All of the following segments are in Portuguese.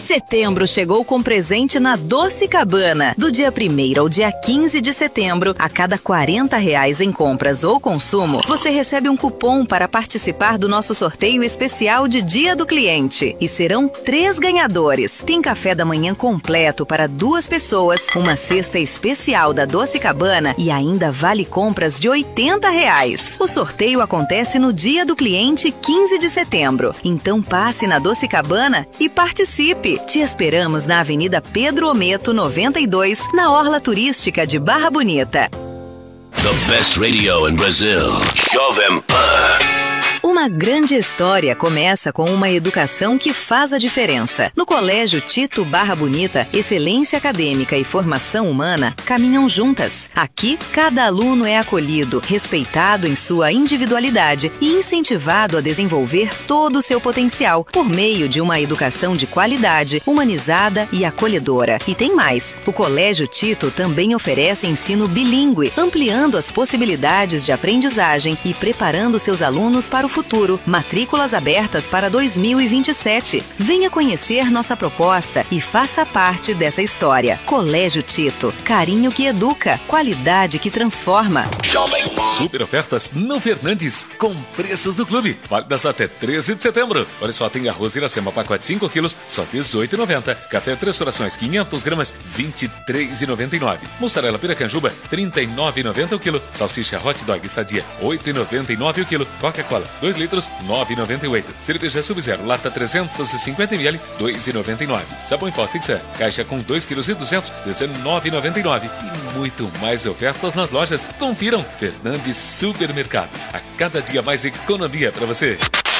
Setembro chegou com presente na Doce Cabana. Do dia 1º ao dia 15 de setembro, a cada R$40 em compras ou consumo, você recebe um cupom para participar do nosso sorteio especial de Dia do Cliente. E serão 3 ganhadores. Tem café da manhã completo para 2 pessoas, uma cesta especial da Doce Cabana e ainda vale compras de R$80. O sorteio acontece no Dia do Cliente, 15 de setembro. Então passe na Doce Cabana e participe. Te esperamos na Avenida Pedro Ometo, 92, na Orla Turística de Barra Bonita. The best radio in Brazil. Jovem Pan. Uma grande história começa com uma educação que faz a diferença. No Colégio Tito Barra Bonita, excelência acadêmica e formação humana caminham juntas. Aqui, cada aluno é acolhido, respeitado em sua individualidade e incentivado a desenvolver todo o seu potencial por meio de uma educação de qualidade, humanizada e acolhedora. E tem mais, o Colégio Tito também oferece ensino bilíngue, ampliando as possibilidades de aprendizagem e preparando seus alunos para o futuro. Matrículas abertas para 2027. Venha conhecer nossa proposta e faça parte dessa história. Colégio Tito, carinho que educa, qualidade que transforma. Super ofertas no Fernandes, com preços do clube. Válidas até 13 de setembro. Olha só, tem arroz Iracema, pacote 5 quilos, só R$18,90. Café Três Corações, 500 gramas, R$23,99. Mussarela Piracanjuba, R$39,90 o quilo. Salsicha Hot Dog Sadia, R$8,99 o quilo. Coca-Cola, 2 litros, R$9,98. Cerveja Sub-Zero, lata 350 ml, R$2,99. Sabão em pó Tixan, caixa com 2,2 kg, R$19,99. E muito mais ofertas nas lojas. Confiram, Fernandes Supermercados. A cada dia mais economia para você.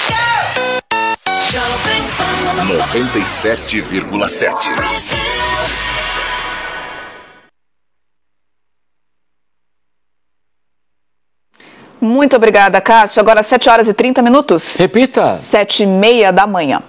97,7. Muito obrigada, Cássio. Agora 7h30. Repita. 7h30 da manhã.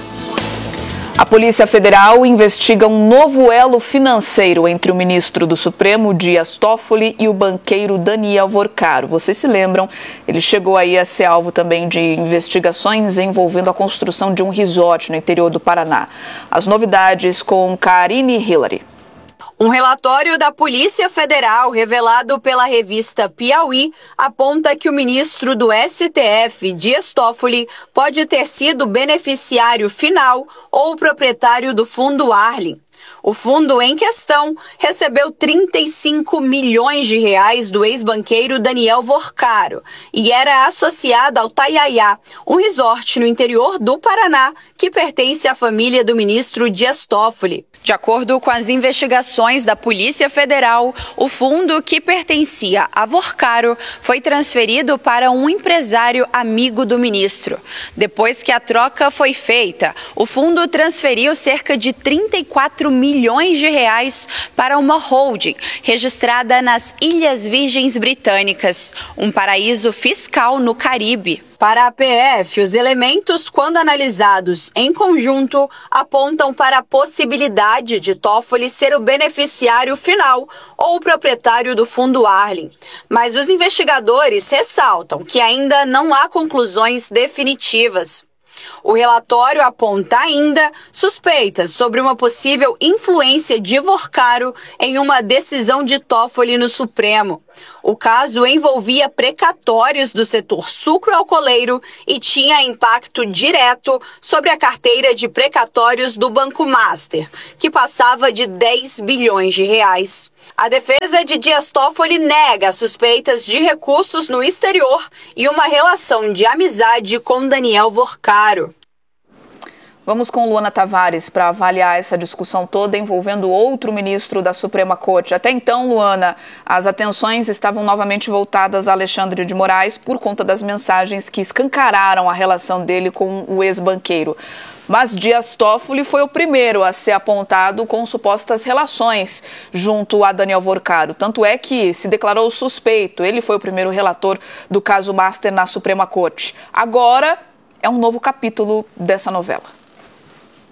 A Polícia Federal investiga um novo elo financeiro entre o ministro do Supremo, Dias Toffoli, e o banqueiro Daniel Vorcaro. Vocês se lembram, ele chegou aí a ser alvo também de investigações envolvendo a construção de um resort no interior do Paraná. As novidades com Karine Hillary. Um relatório da Polícia Federal, revelado pela revista Piauí, aponta que o ministro do STF, Dias Toffoli, pode ter sido beneficiário final ou proprietário do Fundo Arlen. O fundo em questão recebeu R$35 milhões do ex-banqueiro Daniel Vorcaro e era associado ao Taiaiá, um resort no interior do Paraná que pertence à família do ministro Dias Toffoli. De acordo com as investigações da Polícia Federal, o fundo que pertencia a Vorcaro foi transferido para um empresário amigo do ministro. Depois que a troca foi feita, o fundo transferiu cerca de R$34 milhões para uma holding registrada nas Ilhas Virgens Britânicas, um paraíso fiscal no Caribe. Para a PF, os elementos, quando analisados em conjunto, apontam para a possibilidade de Toffoli ser o beneficiário final ou o proprietário do Fundo Arlen. Mas os investigadores ressaltam que ainda não há conclusões definitivas. O relatório aponta ainda suspeitas sobre uma possível influência de Vorcaro em uma decisão de Toffoli no Supremo. O caso envolvia precatórios do setor sucroalcooleiro e tinha impacto direto sobre a carteira de precatórios do Banco Master, que passava de R$10 bilhões. A defesa de Dias Toffoli nega suspeitas de recursos no exterior e uma relação de amizade com Daniel Vorcaro. Vamos com Luana Tavares para avaliar essa discussão toda envolvendo outro ministro da Suprema Corte. Até então, Luana, as atenções estavam novamente voltadas a Alexandre de Moraes por conta das mensagens que escancararam a relação dele com o ex-banqueiro. Mas Dias Toffoli foi o primeiro a ser apontado com supostas relações junto a Daniel Vorcaro. Tanto é que se declarou suspeito. Ele foi o primeiro relator do caso Master na Suprema Corte. Agora é um novo capítulo dessa novela.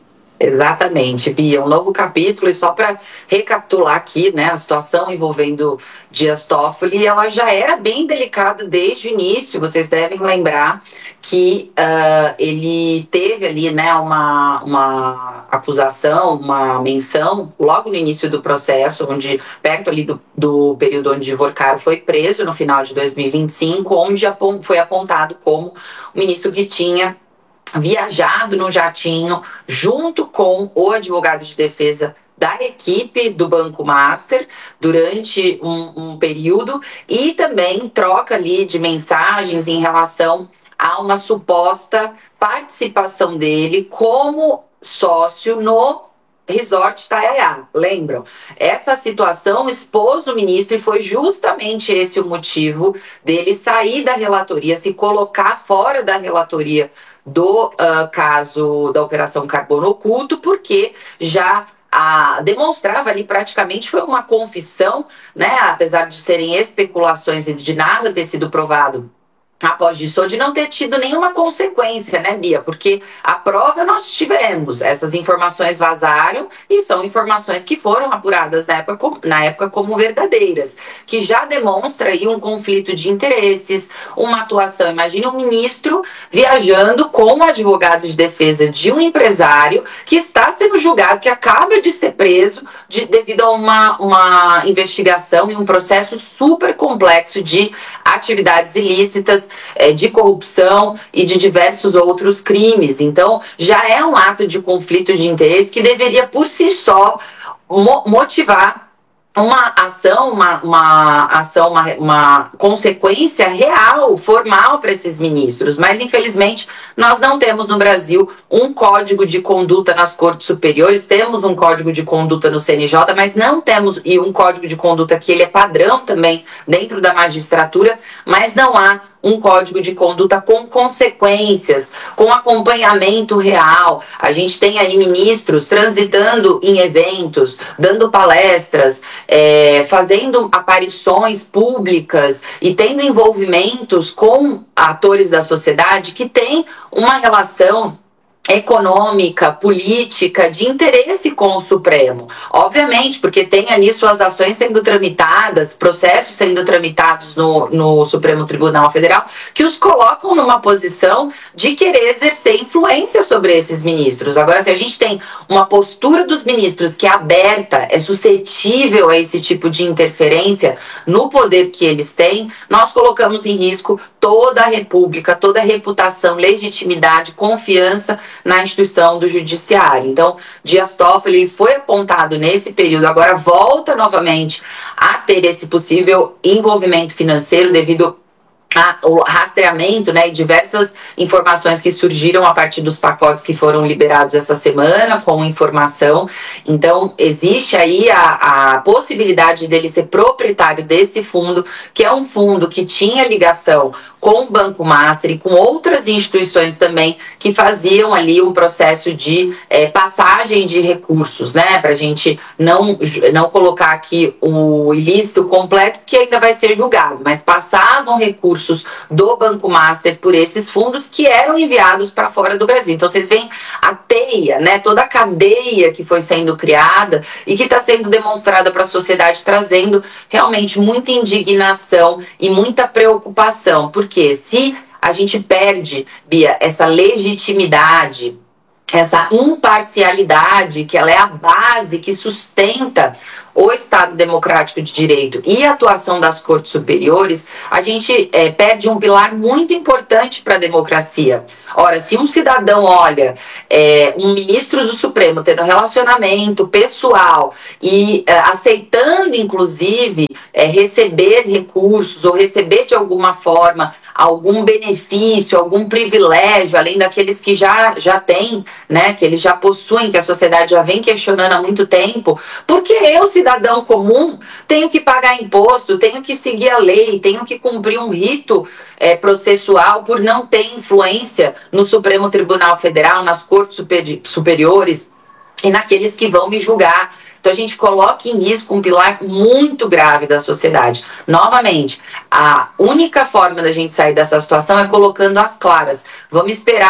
Exatamente, Bia, um novo capítulo, e só para recapitular aqui, né, a situação envolvendo Dias Toffoli, ela já era bem delicada desde o início. Vocês devem lembrar que ele teve ali, né, uma acusação, uma menção logo no início do processo, onde perto ali do período onde Vorcaro foi preso, no final de 2025, onde foi apontado como o ministro que tinha viajado no jatinho junto com o advogado de defesa da equipe do Banco Master durante um período, e também troca ali de mensagens em relação a uma suposta participação dele como sócio no Resort Taiaiá. Lembram? Essa situação expôs o ministro, e foi justamente esse o motivo dele sair da relatoria, se colocar fora da relatoria do caso da Operação Carbono Oculto, porque já demonstrava ali, praticamente foi uma confissão, né, apesar de serem especulações e de nada ter sido provado após disso, de não ter tido nenhuma consequência, né, Bia? Porque a prova nós tivemos, essas informações vazaram e são informações que foram apuradas na época como verdadeiras, que já demonstra aí um conflito de interesses, uma atuação. Imagine um ministro viajando com um advogado de defesa de um empresário que está sendo julgado, que acaba de ser preso devido a uma investigação e um processo super complexo de atividades ilícitas, de corrupção e de diversos outros crimes. Então, já é um ato de conflito de interesse que deveria, por si só, motivar uma ação, uma consequência real, formal para esses ministros. Mas, infelizmente, nós não temos no Brasil um código de conduta nas cortes superiores. Temos um código de conduta no CNJ, mas não temos, e um código de conduta que ele é padrão também dentro da magistratura, mas não há um código de conduta com consequências, com acompanhamento real. A gente tem aí ministros transitando em eventos, dando palestras, fazendo aparições públicas e tendo envolvimentos com atores da sociedade que têm uma relação econômica, política, de interesse com o Supremo. Obviamente, porque tem ali suas ações sendo tramitadas, processos sendo tramitados no Supremo Tribunal Federal, que os colocam numa posição de querer exercer influência sobre esses ministros. Agora, se a gente tem uma postura dos ministros que é aberta, é suscetível a esse tipo de interferência no poder que eles têm, nós colocamos em risco toda a República, toda a reputação, legitimidade, confiança na instituição do judiciário. Então, Dias Toffoli foi apontado nesse período, agora volta novamente a ter esse possível envolvimento financeiro devido o rastreamento, né, e diversas informações que surgiram a partir dos pacotes que foram liberados essa semana com informação. Então, existe aí a possibilidade dele ser proprietário desse fundo, que é um fundo que tinha ligação com o Banco Master e com outras instituições também que faziam ali um processo de passagem de recursos, né, para a gente não colocar aqui o ilícito completo, que ainda vai ser julgado, mas passavam recursos do Banco Master por esses fundos que eram enviados para fora do Brasil. Então vocês veem a teia, né, toda a cadeia que foi sendo criada e que está sendo demonstrada para a sociedade, trazendo realmente muita indignação e muita preocupação, porque se a gente perde, Bia, essa legitimidade, essa imparcialidade, que ela é a base que sustenta o Estado Democrático de Direito e a atuação das cortes superiores, a gente perde um pilar muito importante para a democracia. Ora, se um cidadão olha um ministro do Supremo tendo relacionamento pessoal e aceitando, inclusive, receber recursos ou receber de alguma forma algum benefício, algum privilégio, além daqueles que já têm, né, que eles já possuem, que a sociedade já vem questionando há muito tempo, porque eu, cidadão comum, tenho que pagar imposto, tenho que seguir a lei, tenho que cumprir um rito processual por não ter influência no Supremo Tribunal Federal, nas cortes superiores e naqueles que vão me julgar. Então a gente coloca em risco um pilar muito grave da sociedade. Novamente, a única forma da gente sair dessa situação é colocando as claras. Vamos esperar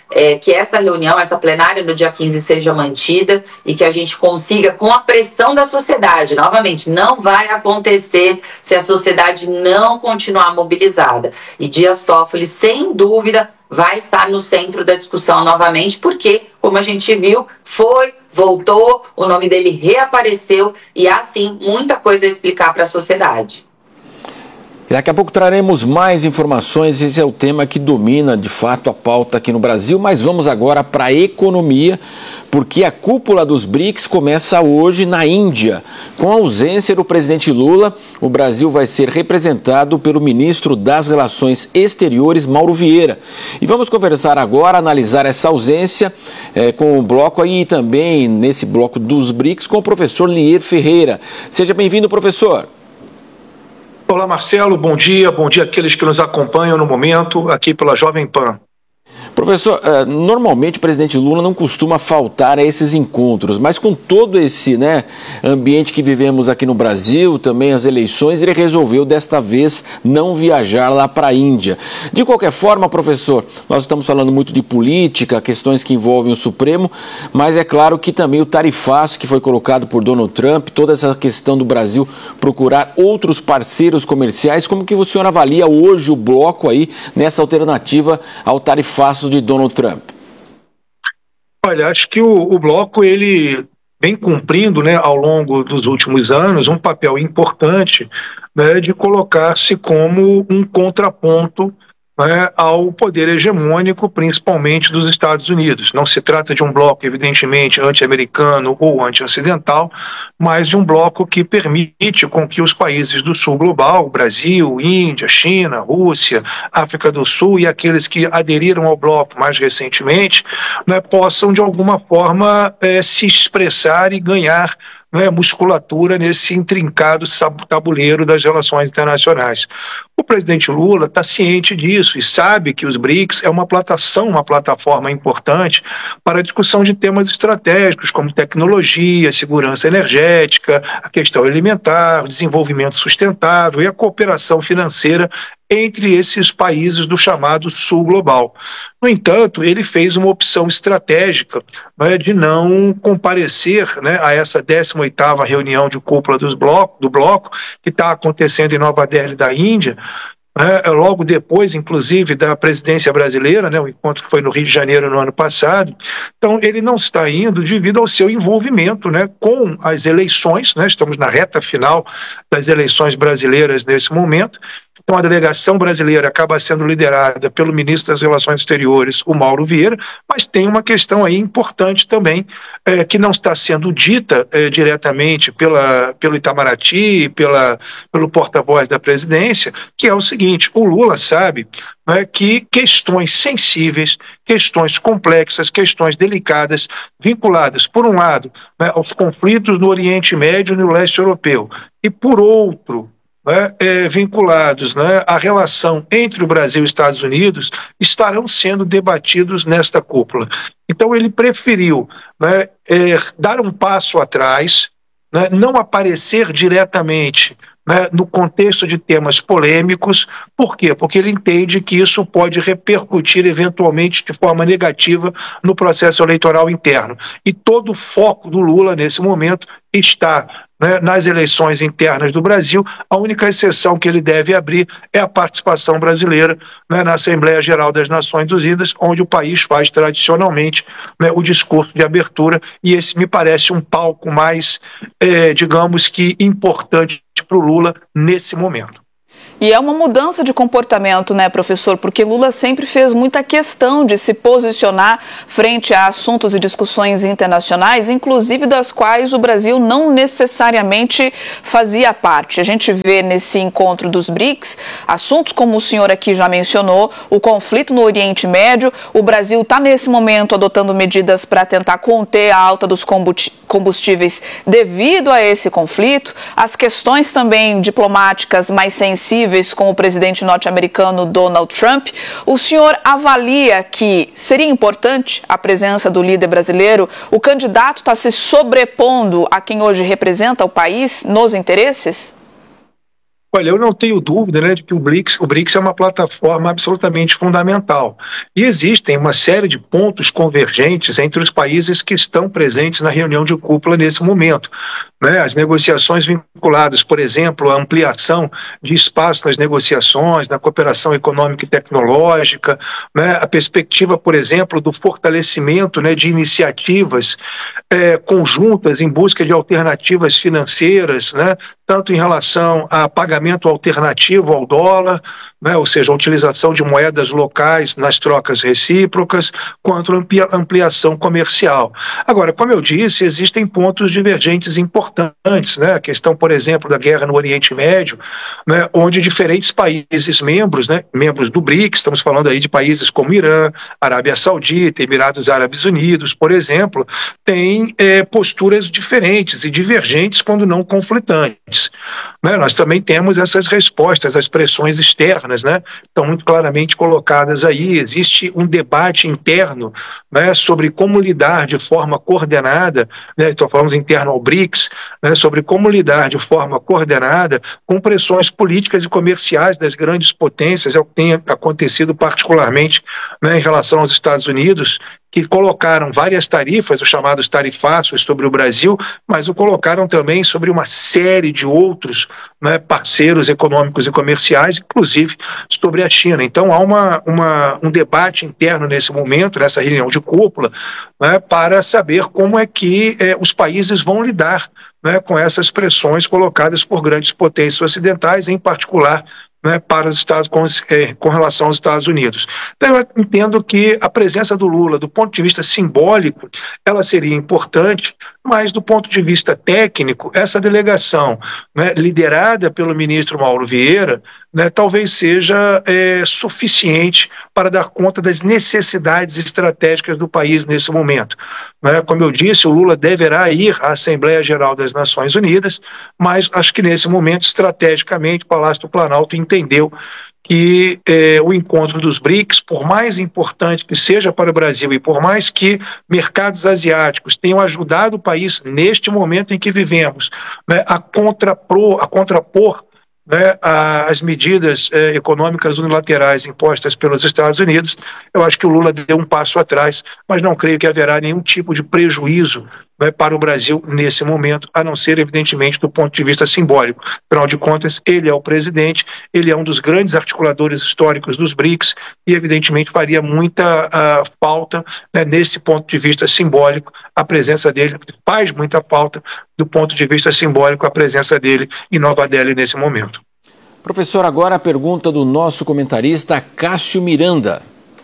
que essa reunião, essa plenária no dia 15 seja mantida e que a gente consiga, com a pressão da sociedade, novamente, não vai acontecer se a sociedade não continuar mobilizada. E Dias Toffoli, sem dúvida, vai estar no centro da discussão novamente, porque, como a gente viu, voltou, o nome dele reapareceu e há, sim, muita coisa a explicar para a sociedade. Daqui a pouco traremos mais informações, esse é o tema que domina de fato a pauta aqui no Brasil, mas vamos agora para a economia, porque a cúpula dos BRICS começa hoje na Índia. Com a ausência do presidente Lula, o Brasil vai ser representado pelo ministro das Relações Exteriores, Mauro Vieira. E vamos conversar agora, analisar essa ausência com o bloco aí também, nesse bloco dos BRICS, com o professor Lier Ferreira. Seja bem-vindo, professor. Olá, Marcelo, bom dia àqueles que nos acompanham no momento aqui pela Jovem Pan. Professor, normalmente o presidente Lula não costuma faltar a esses encontros, mas com todo esse ambiente que vivemos aqui no Brasil, também as eleições, ele resolveu desta vez não viajar lá para a Índia. De qualquer forma, professor, nós estamos falando muito de política, questões que envolvem o Supremo, mas é claro que também o tarifaço que foi colocado por Donald Trump, toda essa questão do Brasil procurar outros parceiros comerciais, como que o senhor avalia hoje o bloco aí nessa alternativa ao tarifaço de Donald Trump? Olha, acho que o bloco ele vem cumprindo, ao longo dos últimos anos, um papel importante, de colocar-se como um contraponto ao poder hegemônico, principalmente dos Estados Unidos. Não se trata de um bloco, evidentemente, anti-americano ou anti-ocidental, mas de um bloco que permite com que os países do sul global, Brasil, Índia, China, Rússia, África do Sul e aqueles que aderiram ao bloco mais recentemente, possam, de alguma forma, se expressar e ganhar musculatura nesse intrincado tabuleiro das relações internacionais. O presidente Lula está ciente disso e sabe que os BRICS é uma plataforma importante para a discussão de temas estratégicos como tecnologia, segurança energética, a questão alimentar, o desenvolvimento sustentável e a cooperação financeira entre esses países do chamado Sul Global. No entanto, ele fez uma opção estratégica de não comparecer a essa 18ª reunião de cúpula do bloco, que está acontecendo em Nova Delhi, da Índia, logo depois, inclusive, da presidência brasileira, o encontro que foi no Rio de Janeiro no ano passado. Então, ele não está indo devido ao seu envolvimento com as eleições, estamos na reta final das eleições brasileiras nesse momento. Então, a delegação brasileira acaba sendo liderada pelo ministro das Relações Exteriores, o Mauro Vieira, mas tem uma questão aí importante também, que não está sendo dita diretamente pelo Itamaraty, pelo porta-voz da presidência, que é o seguinte: o Lula sabe que questões sensíveis, questões complexas, questões delicadas, vinculadas, por um lado, aos conflitos no Oriente Médio e no leste europeu, e por outro, vinculados à relação entre o Brasil e os Estados Unidos, estarão sendo debatidos nesta cúpula. Então ele preferiu dar um passo atrás, não aparecer diretamente no contexto de temas polêmicos. Por quê? Porque ele entende que isso pode repercutir eventualmente de forma negativa no processo eleitoral interno. E todo o foco do Lula nesse momento está nas eleições internas do Brasil. A única exceção que ele deve abrir é a participação brasileira na Assembleia Geral das Nações Unidas, onde o país faz tradicionalmente o discurso de abertura, e esse me parece um palco mais, digamos que, importante para o Lula nesse momento. E é uma mudança de comportamento, professor? Porque Lula sempre fez muita questão de se posicionar frente a assuntos e discussões internacionais, inclusive das quais o Brasil não necessariamente fazia parte. A gente vê nesse encontro dos BRICS assuntos como o senhor aqui já mencionou, o conflito no Oriente Médio. O Brasil está nesse momento adotando medidas para tentar conter a alta dos combustíveis devido a esse conflito. As questões também diplomáticas mais sensíveis com o presidente norte-americano Donald Trump. O senhor avalia que seria importante a presença do líder brasileiro? O candidato está se sobrepondo a quem hoje representa o país nos interesses? Olha, eu não tenho dúvida, né, de que o BRICS é uma plataforma absolutamente fundamental. E existem uma série de pontos convergentes entre os países que estão presentes na reunião de cúpula nesse momento, né? As negociações vinculadas, por exemplo, à ampliação de espaço nas negociações, na cooperação econômica e tecnológica, né? A perspectiva, por exemplo, do fortalecimento, né, de iniciativas conjuntas em busca de alternativas financeiras, né? Tanto em relação a pagamento alternativo ao dólar, né, ou seja, a utilização de moedas locais nas trocas recíprocas, quanto a ampliação comercial. Agora, como eu disse, existem pontos divergentes importantes, né, a questão, por exemplo, da guerra no Oriente Médio, né, onde diferentes países membros, né, membros do BRICS, estamos falando aí de países como Irã, Arábia Saudita, Emirados Árabes Unidos, por exemplo, têm posturas diferentes e divergentes quando não conflitantes. Né, nós também temos essas respostas às pressões externas, né, estão muito claramente colocadas aí. Existe um debate interno, né, sobre como lidar de forma coordenada, né, então falamos interno ao BRICS, né, sobre como lidar de forma coordenada com pressões políticas e comerciais das grandes potências, é o que tem acontecido particularmente, né, em relação aos Estados Unidos, que colocaram várias tarifas, os chamados tarifaços, sobre o Brasil, mas o colocaram também sobre uma série de outros, né, parceiros econômicos e comerciais, inclusive sobre a China. Então há um debate interno nesse momento, nessa reunião de cúpula, né, para saber como é que os países vão lidar, né, com essas pressões colocadas por grandes potências ocidentais, em particular, né, para os Estados, com relação aos Estados Unidos. Então, eu entendo que a presença do Lula, do ponto de vista simbólico, ela seria importante, mas do ponto de vista técnico, essa delegação, né, liderada pelo ministro Mauro Vieira, né, talvez seja suficiente para dar conta das necessidades estratégicas do país nesse momento. Né? Como eu disse, o Lula deverá ir à Assembleia Geral das Nações Unidas, mas acho que nesse momento, estrategicamente, o Palácio do Planalto entendeu que o encontro dos BRICS, por mais importante que seja para o Brasil e por mais que mercados asiáticos tenham ajudado o país neste momento em que vivemos, né, a contrapor, né, as medidas econômicas unilaterais impostas pelos Estados Unidos, eu acho que o Lula deu um passo atrás, mas não creio que haverá nenhum tipo de prejuízo, né, para o Brasil nesse momento, a não ser, evidentemente, do ponto de vista simbólico. Afinal de contas, ele é o presidente, ele é um dos grandes articuladores históricos dos BRICS e, evidentemente, faria muita falta, né, nesse ponto de vista simbólico, a presença dele, faz muita falta do ponto de vista simbólico a presença dele em Nova Delhi nesse momento. Professor, agora a pergunta do nosso comentarista Cássio Miranda.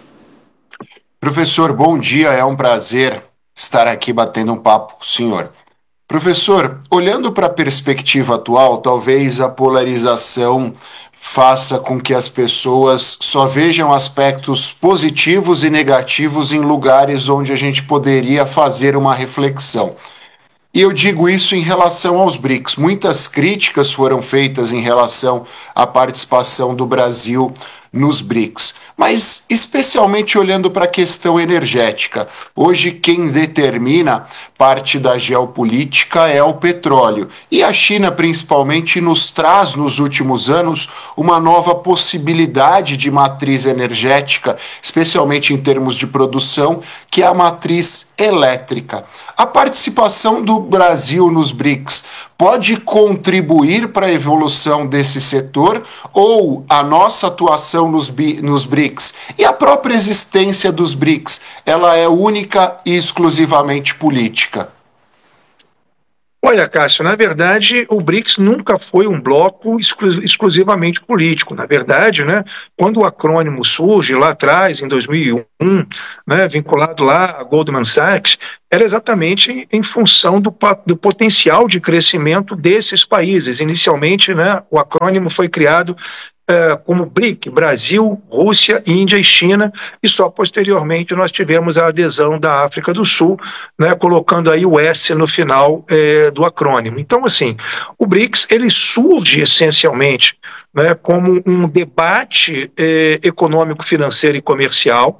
Professor, bom dia, é um prazer estar aqui batendo um papo com o senhor. Professor, olhando para a perspectiva atual, talvez a polarização faça com que as pessoas só vejam aspectos positivos e negativos em lugares onde a gente poderia fazer uma reflexão. E eu digo isso em relação aos BRICS. Muitas críticas foram feitas em relação à participação do Brasil nos BRICS, mas especialmente olhando para a questão energética. Hoje quem determina parte da geopolítica é o petróleo, e a China principalmente nos traz nos últimos anos uma nova possibilidade de matriz energética, especialmente em termos de produção, que é a matriz elétrica. A participação do Brasil nos BRICS pode contribuir para a evolução desse setor, ou a nossa atuação nos BRICS e a própria existência dos BRICS, ela é única e exclusivamente política? Olha, Cássio, na verdade, o BRICS nunca foi um bloco exclusivamente político. Na verdade, né, quando o acrônimo surge lá atrás, em 2001, né, vinculado lá a Goldman Sachs, era exatamente em função do potencial de crescimento desses países. Inicialmente, né, o acrônimo foi criado como BRIC, Brasil, Rússia, Índia e China, e só posteriormente nós tivemos a adesão da África do Sul, né, colocando aí o S no final do acrônimo. Então, assim, o BRICS ele surge essencialmente, né, como um debate econômico, financeiro e comercial,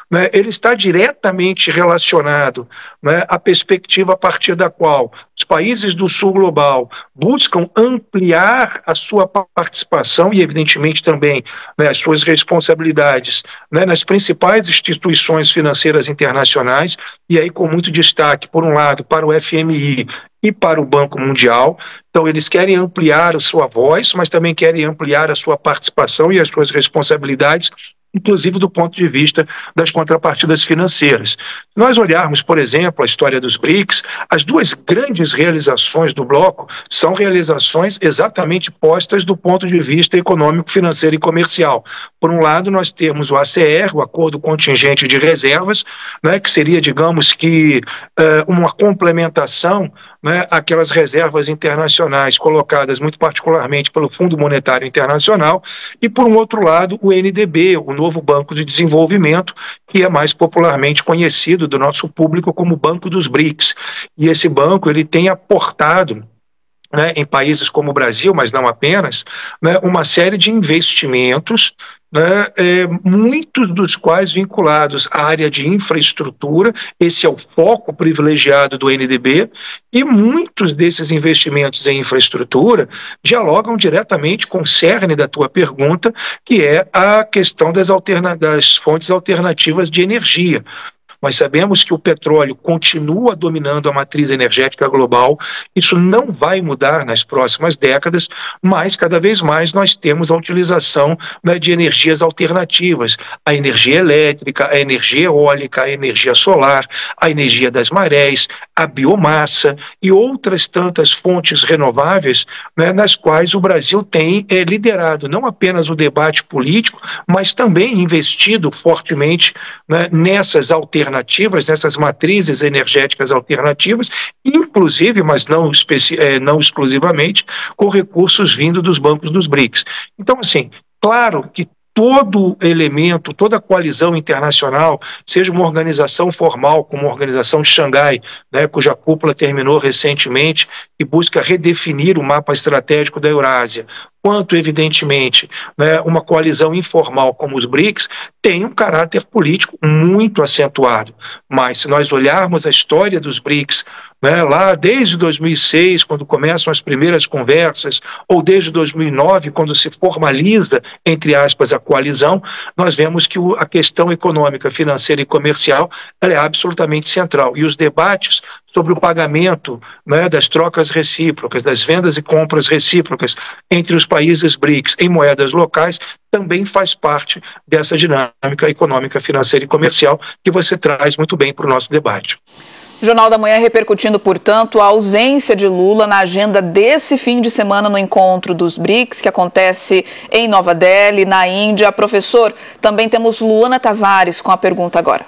né, ele está diretamente relacionado, né, à perspectiva a partir da qual os países do sul global buscam ampliar a sua participação e, evidentemente, também, né, as suas responsabilidades, né, nas principais instituições financeiras internacionais, e aí com muito destaque, por um lado, para o FMI e para o Banco Mundial. Então, eles querem ampliar a sua voz, mas também querem ampliar a sua participação e as suas responsabilidades, inclusive do ponto de vista das contrapartidas financeiras. Se nós olharmos, por exemplo, a história dos BRICS, as duas grandes realizações do bloco são realizações exatamente postas do ponto de vista econômico, financeiro e comercial. Por um lado, nós temos o ACR, o Acordo Contingente de Reservas, né, que seria, digamos que, uma complementação, né, aquelas reservas internacionais colocadas muito particularmente pelo Fundo Monetário Internacional, e por um outro lado o NDB, o novo Banco de Desenvolvimento, que é mais popularmente conhecido do nosso público como Banco dos BRICS. E esse banco ele tem aportado, né, em países como o Brasil, mas não apenas, né, uma série de investimentos, né, muitos dos quais vinculados à área de infraestrutura. Esse é o foco privilegiado do NDB, e muitos desses investimentos em infraestrutura dialogam diretamente com o cerne da tua pergunta, que é a questão das fontes alternativas de energia. Nós sabemos que o petróleo continua dominando a matriz energética global, isso não vai mudar nas próximas décadas, mas cada vez mais nós temos a utilização, né, de energias alternativas, a energia elétrica, a energia eólica, a energia solar, a energia das marés, a biomassa e outras tantas fontes renováveis, né, nas quais o Brasil tem liderado não apenas o debate político, mas também investido fortemente, né, nessas alternativas, nessas matrizes energéticas alternativas, inclusive, mas não exclusivamente, com recursos vindo dos bancos dos BRICS. Então, assim, claro que todo elemento, toda coalizão internacional, seja uma organização formal, como a Organização de Xangai, né, cuja cúpula terminou recentemente e busca redefinir o mapa estratégico da Eurásia, quanto, evidentemente, né, uma coalizão informal como os BRICS, tem um caráter político muito acentuado. Mas, se nós olharmos a história dos BRICS, né, lá desde 2006, quando começam as primeiras conversas, ou desde 2009, quando se formaliza, entre aspas, a coalizão, nós vemos que a questão econômica, financeira e comercial ela é absolutamente central. E os debates sobre o pagamento, né, das trocas recíprocas, das vendas e compras recíprocas entre os países BRICS em moedas locais, também faz parte dessa dinâmica econômica, financeira e comercial que você traz muito bem para o nosso debate. Jornal da Manhã repercutindo, portanto, a ausência de Lula na agenda desse fim de semana no encontro dos BRICS, que acontece em Nova Delhi, na Índia. Professor, também temos Luana Tavares com a pergunta agora.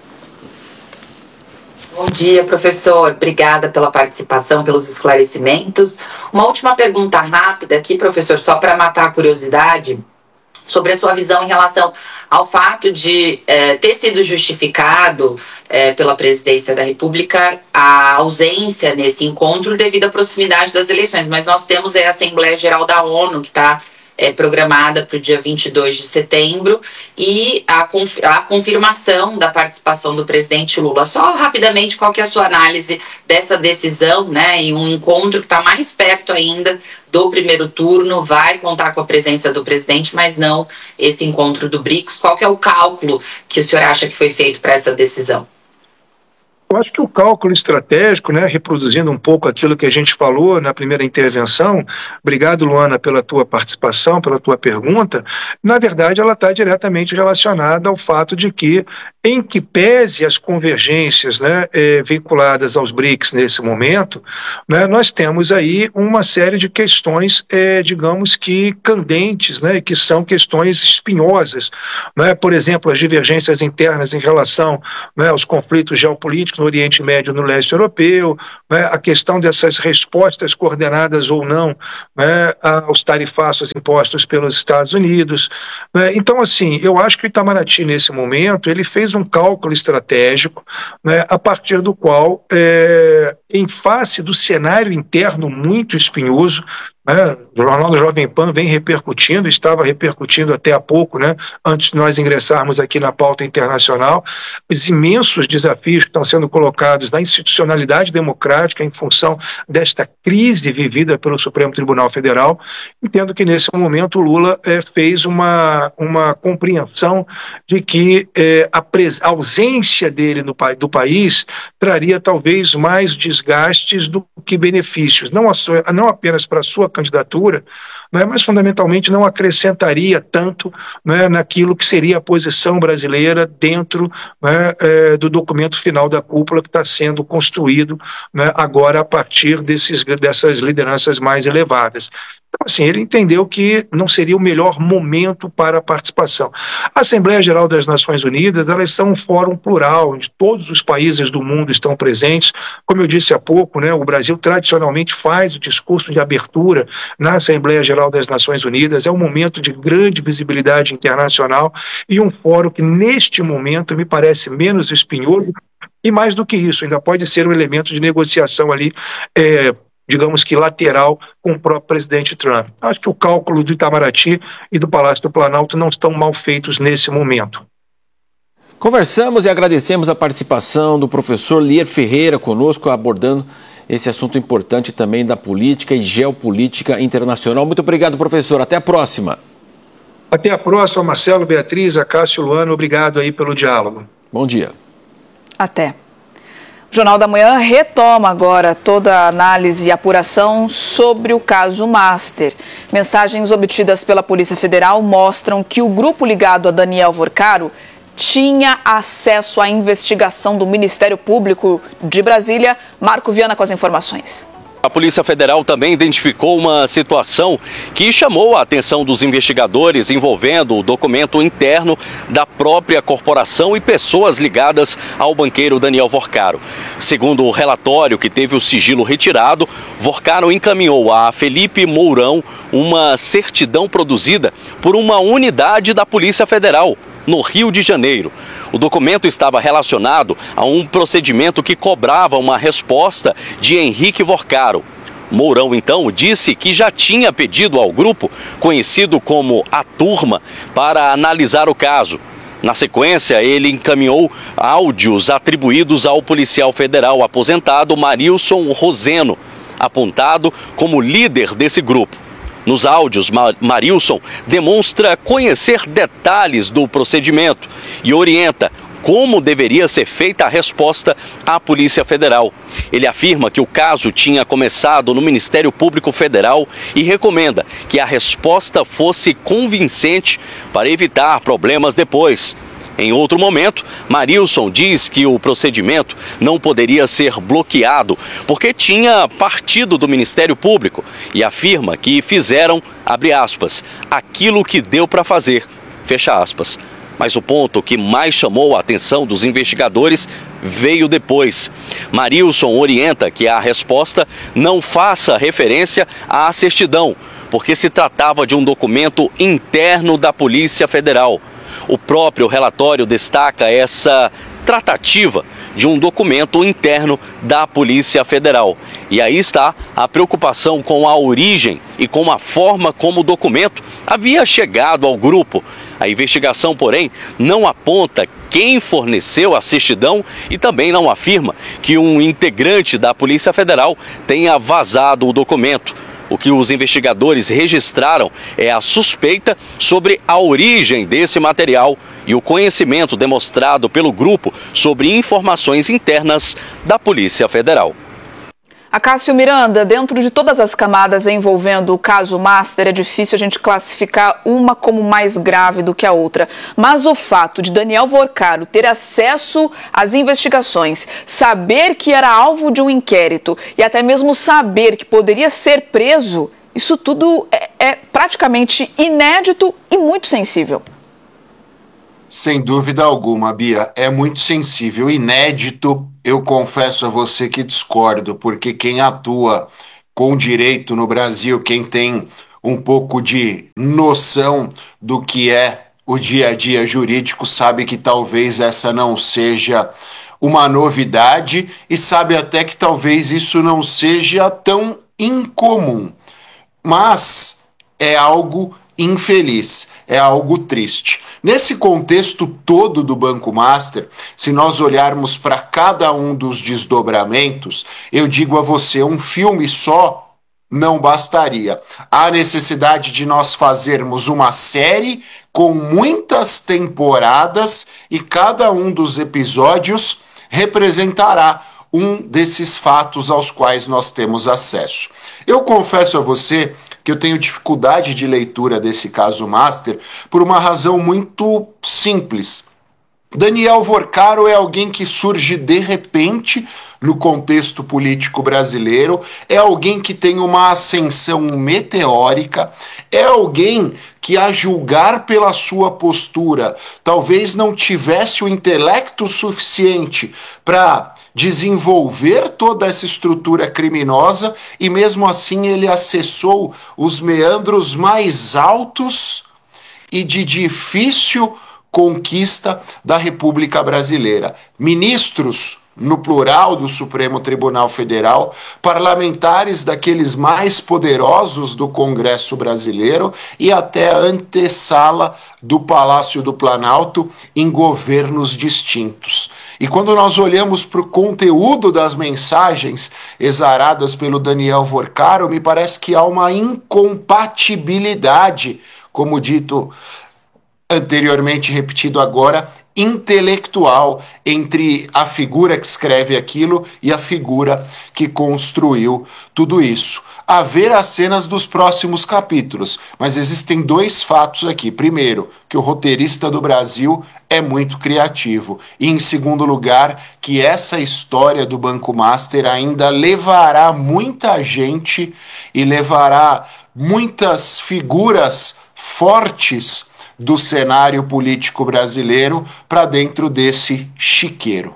Bom dia, professor. Obrigada pela participação, pelos esclarecimentos. Uma última pergunta rápida aqui, professor, só para matar a curiosidade, sobre a sua visão em relação ao fato de ter sido justificado pela presidência da República a ausência nesse encontro devido à proximidade das eleições. Mas nós temos a Assembleia Geral da ONU, que está programada para o dia 22 de setembro, e a confirmação da participação do presidente Lula. Só rapidamente, qual que é a sua análise dessa decisão, né, e um encontro que está mais perto ainda do primeiro turno, vai contar com a presença do presidente, mas não esse encontro do BRICS. Qual que é o cálculo que o senhor acha que foi feito para essa decisão? Eu acho que o cálculo estratégico, né, reproduzindo um pouco aquilo que a gente falou na primeira intervenção, obrigado, Luana, pela tua participação, pela tua pergunta, na verdade ela está diretamente relacionada ao fato de que, em que pese as convergências, né, vinculadas aos BRICS nesse momento, né, nós temos aí uma série de questões, digamos que candentes, né, que são questões espinhosas, né, por exemplo, as divergências internas em relação, né, aos conflitos geopolíticos no Oriente Médio, no leste europeu, né, a questão dessas respostas coordenadas ou não, né, aos tarifaços impostos pelos Estados Unidos, né. Então, assim, eu acho que o Itamaraty, nesse momento, ele fez um cálculo estratégico, né, a partir do qual, em face do cenário interno muito espinhoso, né? O Jornal da Jovem Pan vem repercutindo, estava repercutindo até há pouco, né? Antes de nós ingressarmos aqui na pauta internacional, os imensos desafios que estão sendo colocados na institucionalidade democrática em função desta crise vivida pelo Supremo Tribunal Federal. Entendo que nesse momento o Lula fez uma compreensão de que a ausência dele do país traria talvez mais desgastes do que benefícios, não apenas para a sua candidatura, né, mas fundamentalmente não acrescentaria tanto, né, naquilo que seria a posição brasileira dentro, né, do documento final da cúpula que está sendo construído, né, agora a partir dessas lideranças mais elevadas. Então, assim, ele entendeu que não seria o melhor momento para a participação. A Assembleia Geral das Nações Unidas, elas são um fórum plural, onde todos os países do mundo estão presentes. Como eu disse há pouco, né, o Brasil tradicionalmente faz o discurso de abertura na Assembleia Geral das Nações Unidas, é um momento de grande visibilidade internacional e um fórum que, neste momento, me parece menos espinhoso e, mais do que isso, ainda pode ser um elemento de negociação ali, digamos que lateral com o próprio presidente Trump. Acho que o cálculo do Itamaraty e do Palácio do Planalto não estão mal feitos nesse momento. Conversamos e agradecemos a participação do professor Lier Ferreira conosco, abordando esse assunto importante também da política e geopolítica internacional. Muito obrigado, professor. Até a próxima. Até a próxima, Marcelo, Beatriz, Acácio, Luana. Obrigado aí pelo diálogo. Bom dia. Até. O Jornal da Manhã retoma agora toda a análise e apuração sobre o caso Master. Mensagens obtidas pela Polícia Federal mostram que o grupo ligado a Daniel Vorcaro tinha acesso à investigação do Ministério Público de Brasília. Marco Viana com as informações. A Polícia Federal também identificou uma situação que chamou a atenção dos investigadores envolvendo o documento interno da própria corporação e pessoas ligadas ao banqueiro Daniel Vorcaro. Segundo o relatório que teve o sigilo retirado, Vorcaro encaminhou a Felipe Mourão uma certidão produzida por uma unidade da Polícia Federal no Rio de Janeiro. O documento estava relacionado a um procedimento que cobrava uma resposta de Henrique Vorcaro. Mourão, então, disse que já tinha pedido ao grupo, conhecido como A Turma, para analisar o caso. Na sequência, ele encaminhou áudios atribuídos ao policial federal aposentado Marilson Roseno, apontado como líder desse grupo. Nos áudios, Marilson demonstra conhecer detalhes do procedimento e orienta como deveria ser feita a resposta à Polícia Federal. Ele afirma que o caso tinha começado no Ministério Público Federal e recomenda que a resposta fosse convincente para evitar problemas depois. Em outro momento, Marilson diz que o procedimento não poderia ser bloqueado porque tinha partido do Ministério Público e afirma que fizeram, abre aspas, aquilo que deu para fazer, fecha aspas. Mas o ponto que mais chamou a atenção dos investigadores veio depois. Marilson orienta que a resposta não faça referência à certidão, porque se tratava de um documento interno da Polícia Federal. O próprio relatório destaca essa tratativa de um documento interno da Polícia Federal. E aí está a preocupação com a origem e com a forma como o documento havia chegado ao grupo. A investigação, porém, não aponta quem forneceu a certidão e também não afirma que um integrante da Polícia Federal tenha vazado o documento. O que os investigadores registraram é a suspeita sobre a origem desse material e o conhecimento demonstrado pelo grupo sobre informações internas da Polícia Federal. Acácio Miranda, dentro de todas as camadas envolvendo o caso Master, é difícil a gente classificar uma como mais grave do que a outra. Mas o fato de Daniel Vorcaro ter acesso às investigações, saber que era alvo de um inquérito e até mesmo saber que poderia ser preso, isso tudo é praticamente inédito e muito sensível. Sem dúvida alguma, Bia, é muito sensível, inédito. Eu confesso a você que discordo, porque quem atua com direito no Brasil, quem tem um pouco de noção do que é o dia a dia jurídico, sabe que talvez essa não seja uma novidade e sabe até que talvez isso não seja tão incomum. mas é algo infeliz, é algo triste. Nesse contexto todo do Banco Master, se nós olharmos para cada um dos desdobramentos, eu digo a você, um filme só não bastaria. Há necessidade de nós fazermos uma série com muitas temporadas e cada um dos episódios representará um desses fatos aos quais nós temos acesso. Eu confesso a você que eu tenho dificuldade de leitura desse caso Master por uma razão muito simples. Daniel Vorcaro é alguém que surge de repente no contexto político brasileiro, é alguém que tem uma ascensão meteórica, é alguém que, a julgar pela sua postura, talvez não tivesse o intelecto suficiente para desenvolver toda essa estrutura criminosa e mesmo assim ele acessou os meandros mais altos e de difícil conquista da República Brasileira. Ministros, no plural, do Supremo Tribunal Federal, parlamentares daqueles mais poderosos do Congresso brasileiro e até a antessala do Palácio do Planalto em governos distintos. E quando nós olhamos para o conteúdo das mensagens exaradas pelo Daniel Vorcaro, me parece que há uma incompatibilidade, como dito anteriormente, repetido agora, intelectual entre a figura que escreve aquilo e a figura que construiu tudo isso. A ver as cenas dos próximos capítulos, mas existem dois fatos aqui. Primeiro, que o roteirista do Brasil é muito criativo. E em segundo lugar, que essa história do Banco Master ainda levará muita gente e levará muitas figuras fortes do cenário político brasileiro para dentro desse chiqueiro.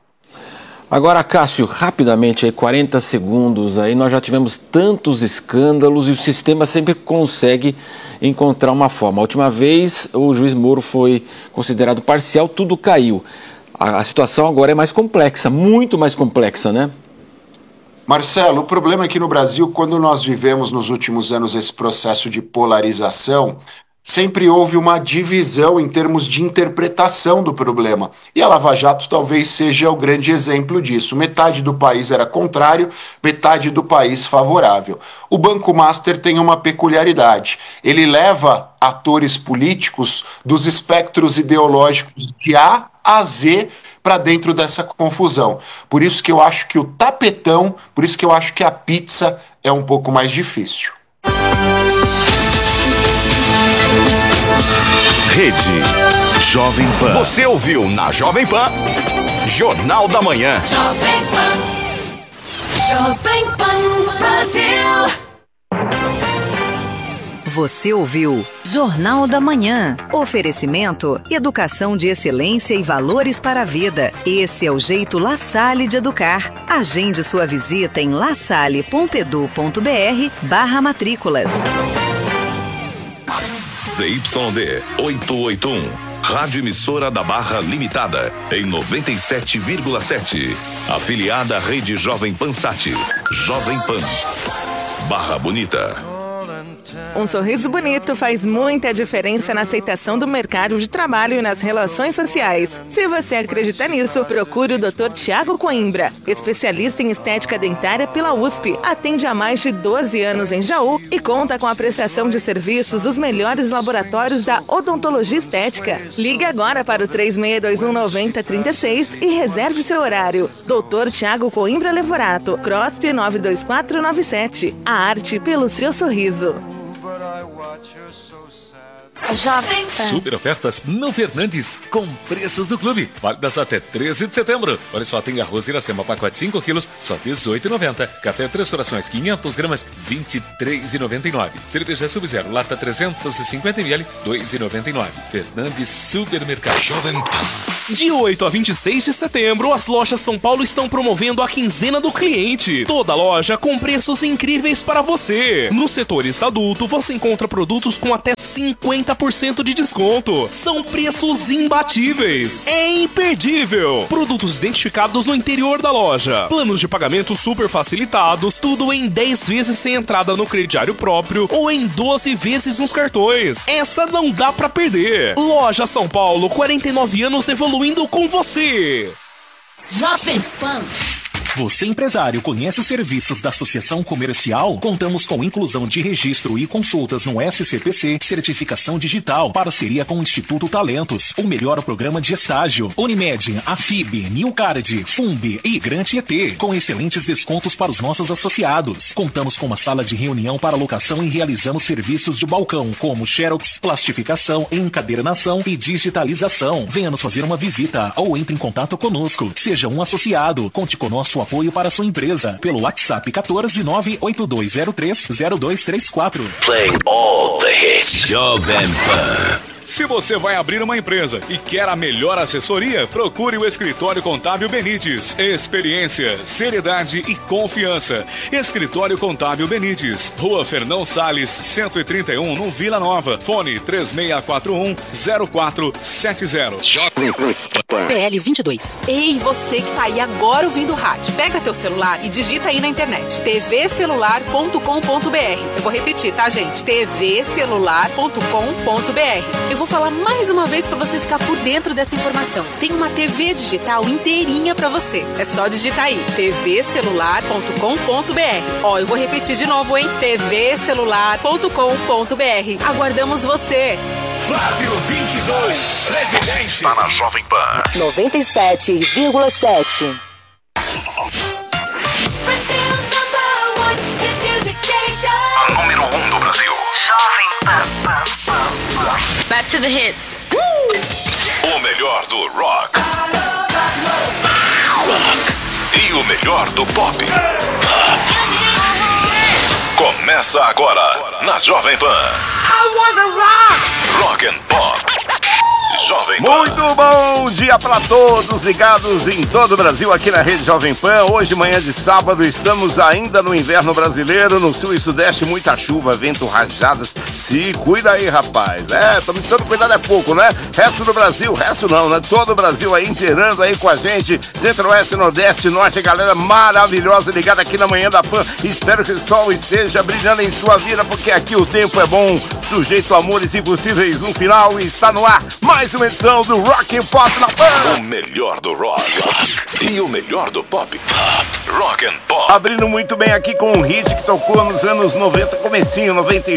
Agora, Cássio, rapidamente, aí 40 segundos, aí nós já tivemos tantos escândalos e o sistema sempre consegue encontrar uma forma. A última vez o juiz Moro foi considerado parcial, tudo caiu. A situação agora é mais complexa, muito mais complexa, né? Marcelo, o problema é que no Brasil, quando nós vivemos nos últimos anos esse processo de polarização, sempre houve uma divisão em termos de interpretação do problema. E a Lava Jato talvez seja o grande exemplo disso. Metade do país era contrário, metade do país favorável. O Banco Master tem uma peculiaridade. Ele leva atores políticos dos espectros ideológicos de A a Z para dentro dessa confusão. Por isso que eu acho que o tapetão, por isso que eu acho que a pizza é um pouco mais difícil. Rede Jovem Pan. Você ouviu na Jovem Pan, Jornal da Manhã. Jovem Pan. Jovem Pan Brasil. Você ouviu Jornal da Manhã. Oferecimento: educação de excelência e valores para a vida. Esse é o jeito La Salle de educar. Agende sua visita em lasalle.edu.br/matrículas. ZYD 881, Rádio Emissora da Barra Limitada, em 97,7. Afiliada à Rede Jovem Pan Sat. Jovem Pan. Barra Bonita. Um sorriso bonito faz muita diferença na aceitação do mercado de trabalho e nas relações sociais. Se você acredita nisso, procure o Dr. Tiago Coimbra, especialista em estética dentária pela USP. Atende há mais de 12 anos em Jaú e conta com a prestação de serviços dos melhores laboratórios da odontologia estética. Ligue agora para o 3621-9036 e reserve seu horário. Dr. Tiago Coimbra Levorato, CROSP 92497. A arte pelo seu sorriso. Jovem Pan. Super ofertas no Fernandes, com preços do clube. Válidas até 13 de setembro. Olha só, tem arroz Iracema, pacote 5 quilos, só R$18,90. Café Três Corações, 500 gramas, R$23,99. Cerveja Sub-Zero, lata 350 ml, R$2,99. Fernandes Supermercado. Jovem Pan. De 8 a 26 de setembro, as lojas São Paulo estão promovendo a quinzena do cliente. Toda loja com preços incríveis para você. No setores adulto, você encontra produtos com até 50% de desconto. São preços imbatíveis. É imperdível. Produtos identificados no interior da loja. Planos de pagamento super facilitados, tudo em 10 vezes sem entrada no crediário próprio ou em 12 vezes nos cartões. Essa não dá pra perder. Loja São Paulo, 49 anos evoluindo com você. Jovem Pan. Você, empresário, conhece os serviços da Associação Comercial? Contamos com inclusão de registro e consultas no SCPC, certificação digital, parceria com o Instituto Talentos, o melhor programa de estágio, Unimed, Afib, Newcard, Fumbi e Grande ET, com excelentes descontos para os nossos associados. Contamos com uma sala de reunião para locação e realizamos serviços de balcão, como xerox, plastificação, encadernação e digitalização. Venha nos fazer uma visita ou entre em contato conosco. Seja um associado. Conte com nosso apoio para sua empresa pelo WhatsApp 14 98203 0234. Playing all the hits. Jovem Pan. Se você vai abrir uma empresa e quer a melhor assessoria, procure o Escritório Contábil Benites. Experiência, seriedade e confiança. Escritório Contábil Benites, Rua Fernão Salles, 131, no Vila Nova. Fone 3641-0470. PL 22. Ei, você que tá aí agora ouvindo o rádio. Pega teu celular e digita aí na internet. tvcelular.com.br. Eu vou repetir, tá, gente? tvcelular.com.br. Eu vou falar mais uma vez para você ficar por dentro dessa informação. Tem uma TV digital inteirinha para você. É só digitar aí, tvcelular.com.br. Ó, eu vou repetir de novo, hein? tvcelular.com.br. Aguardamos você. Flávio 22, presidente. Está na Jovem Pan 97,7. A número 1 do Brasil. Jovem Pan. Back to the hits. O melhor do rock. E o melhor do pop. Começa agora na Jovem Pan. I wanna rock. Rock and Pop. Jovem Pan. Muito bom dia para todos ligados em todo o Brasil aqui na Rede Jovem Pan. Hoje, manhã de sábado, estamos ainda no inverno brasileiro, no sul e sudeste, muita chuva, vento, rajadas. Se cuida aí, rapaz. Todo cuidado é pouco, né? Resto do Brasil, resto não, né? Todo o Brasil aí inteirando aí com a gente. Centro-Oeste, Nordeste, Norte, galera maravilhosa ligada aqui na manhã da Pan. Espero que o sol esteja brilhando em sua vida, porque aqui o tempo é bom, sujeito a amores impossíveis. No final está no ar mais uma edição do Rock and Pop na Pan. O melhor do rock e o melhor do pop. Rock and Pop. Abrindo muito bem aqui com um hit que tocou nos anos 90, comecinho, 92.